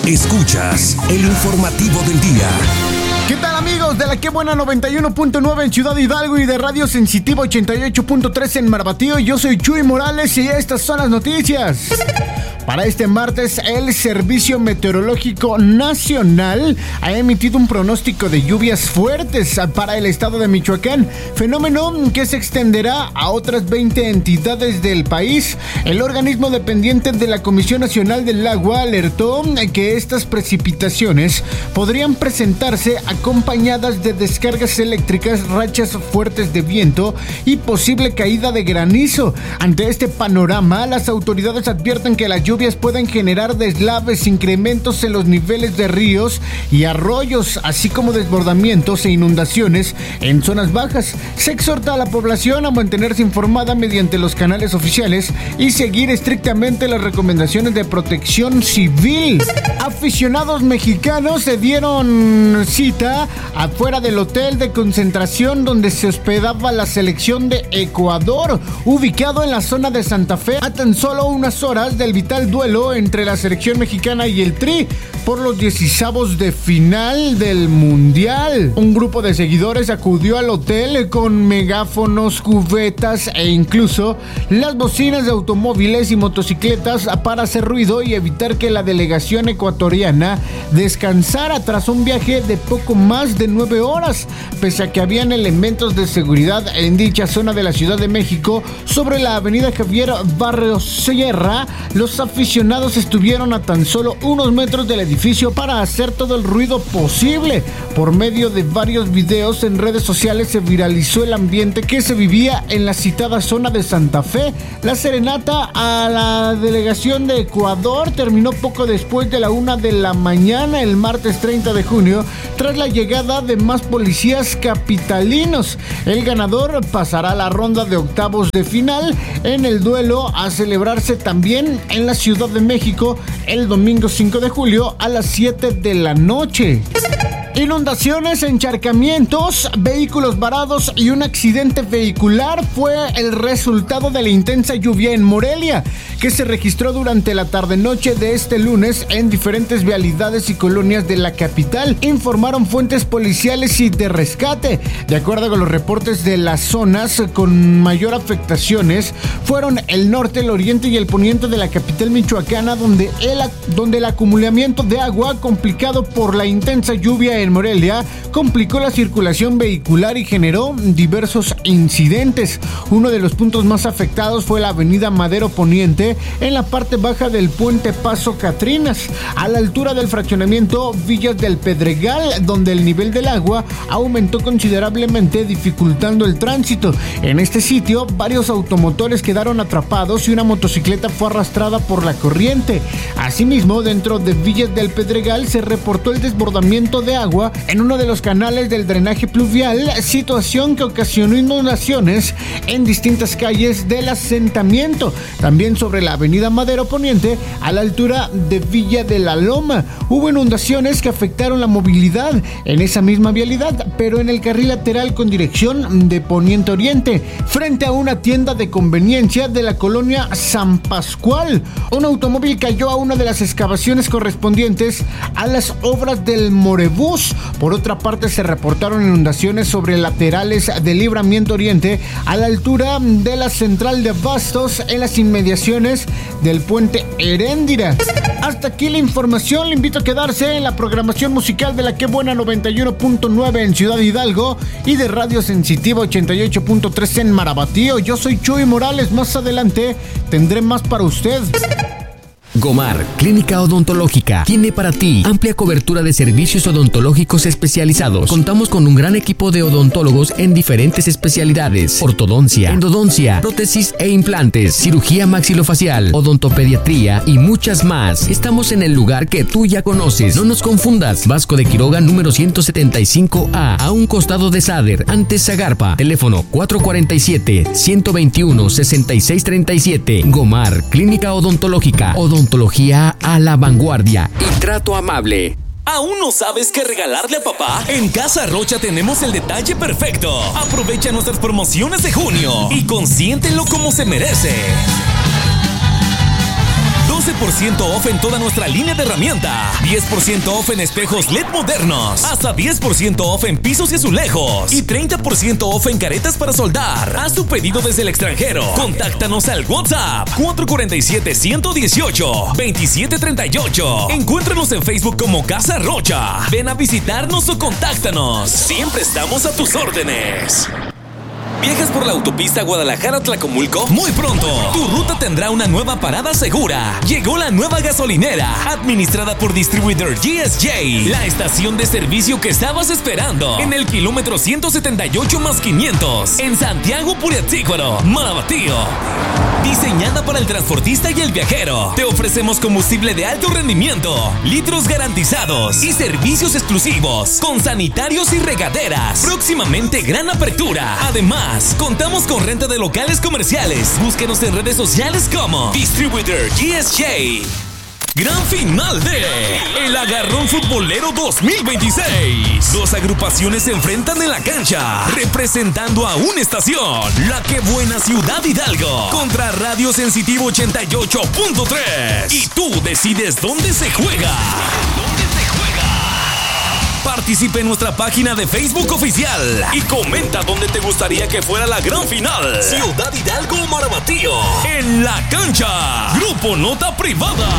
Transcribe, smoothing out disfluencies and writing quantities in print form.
Escuchas el informativo del día. ¿Qué tal, amigos de la Qué Buena 91.9 en Ciudad Hidalgo y de Radio Sensitiva 88.3 en Marbatío? Yo soy Chuy Morales y estas son las noticias. Para este martes, el Servicio Meteorológico Nacional ha emitido un pronóstico de lluvias fuertes para el estado de Michoacán, fenómeno que se extenderá a otras 20 entidades del país. El organismo dependiente de la Comisión Nacional del Agua alertó que estas precipitaciones podrían presentarse acompañadas de descargas eléctricas, rachas fuertes de viento y posible caída de granizo. Ante este panorama, las autoridades advierten que las lluvias pueden generar deslaves, incrementos en los niveles de ríos y arroyos, así como desbordamientos e inundaciones en zonas bajas. Se exhorta a la población a mantenerse informada mediante los canales oficiales y seguir estrictamente las recomendaciones de protección civil. Aficionados mexicanos se dieron cita afuera del hotel de concentración donde se hospedaba la selección de Ecuador, ubicado en la zona de Santa Fe, a tan solo unas horas del vital duelo entre la selección mexicana y el Tri por los 16avos de final del Mundial. Un grupo de seguidores acudió al hotel con megáfonos, cubetas e incluso las bocinas de automóviles y motocicletas para hacer ruido y evitar que la delegación ecuatoriana descansara tras un viaje de poco más de 9 horas, pese a que habían elementos de seguridad en dicha zona de la Ciudad de México. Sobre la avenida Javier Barrios Sierra, los aficionados estuvieron a tan solo unos metros del edificio para hacer todo el ruido posible. Por medio de varios videos en redes sociales se viralizó el ambiente que se vivía en la citada zona de Santa Fe. La serenata a la delegación de Ecuador terminó poco después de la 1 de la mañana el martes 30 de junio, tras la llegada de más policías capitalinos. El ganador pasará a la ronda de octavos de final en el duelo a celebrarse también en la Ciudad de México el domingo 5 de julio a las 7 de la noche. Inundaciones, encharcamientos, vehículos varados y un accidente vehicular fue el resultado de la intensa lluvia en Morelia, que se registró durante la tarde-noche de este lunes en diferentes vialidades y colonias de la capital, informaron fuentes policiales y de rescate. De acuerdo con los reportes, de las zonas con mayor afectaciones fueron el norte, el oriente y el poniente de la capital michoacana, donde el acumulamiento de agua complicado por la intensa lluvia en Morelia complicó la circulación vehicular y generó diversos incidentes. Uno de los puntos más afectados fue la avenida Madero Poniente, en la parte baja del puente Paso Catrinas, a la altura del fraccionamiento Villas del Pedregal, donde el nivel del agua aumentó considerablemente, dificultando el tránsito. En este sitio, varios automotores quedaron atrapados y una motocicleta fue arrastrada por la corriente. Asimismo, dentro de Villas del Pedregal se reportó el desbordamiento de agua en uno de los canales del drenaje pluvial, situación que ocasionó inundaciones en distintas calles del asentamiento. También sobre la avenida Madero Poniente, a la altura de Villa de la Loma, hubo inundaciones que afectaron la movilidad en esa misma vialidad, pero en el carril lateral con dirección de Poniente Oriente, frente a una tienda de conveniencia de la colonia San Pascual. Un automóvil cayó a una de las excavaciones correspondientes a las obras del Morebús. Por otra parte, se reportaron inundaciones sobre laterales de Libramiento Oriente a la altura de la central de Bastos, en las inmediaciones del puente Heréndira. Hasta aquí la información. Le invito a quedarse en la programación musical de la Qué Buena 91.9 en Ciudad Hidalgo y de Radio Sensitiva 88.3 en Marbatío. Yo soy Chuy Morales. Más adelante tendré más para usted. Gomar, Clínica Odontológica, tiene para ti amplia cobertura de servicios odontológicos especializados. Contamos con un gran equipo de odontólogos en diferentes especialidades: ortodoncia, endodoncia, prótesis e implantes, cirugía maxilofacial, odontopediatría y muchas más. Estamos en el lugar que tú ya conoces. No nos confundas. Vasco de Quiroga, número 175A, a un costado de Sader, antes Zagarpa. Teléfono 447-121-6637. Gomar, Clínica Odontológica. Odontología a la vanguardia y trato amable. ¿Aún no sabes qué regalarle a papá? En Casa Rocha tenemos el detalle perfecto. Aprovecha nuestras promociones de junio y consiéntelo como se merece. 12% off en toda nuestra línea de herramienta, 10% off en espejos LED modernos, hasta 10% off en pisos y azulejos y 30% off en caretas para soldar. Haz tu pedido desde el extranjero. Contáctanos al WhatsApp 447-118-2738. Encuéntranos en Facebook como Casa Rocha. Ven a visitarnos o contáctanos. Siempre estamos a tus órdenes. ¿Viajas por la autopista Guadalajara-Tlacomulco? Muy pronto, tu ruta tendrá una nueva parada segura. Llegó la nueva gasolinera, administrada por Distribuidor GSJ. La estación de servicio que estabas esperando. En el kilómetro 178 más 500. En Santiago Puriatícuaro, Marabatío. Diseñada para el transportista y el viajero. Te ofrecemos combustible de alto rendimiento, litros garantizados y servicios exclusivos con sanitarios y regaderas. Próximamente gran apertura. Además, contamos con renta de locales comerciales. Búsquenos en redes sociales como Distribuidor GSJ. Gran final de El Agarrón Futbolero 2026. Dos agrupaciones se enfrentan en la cancha, representando a una estación, La Que Buena Ciudad Hidalgo, contra Radio Sensitivo 88.3. Y tú decides dónde se juega. Participe en nuestra página de Facebook oficial y comenta dónde te gustaría que fuera la gran final. Ciudad Hidalgo o Marabatío. En la cancha. Grupo Nota Privada.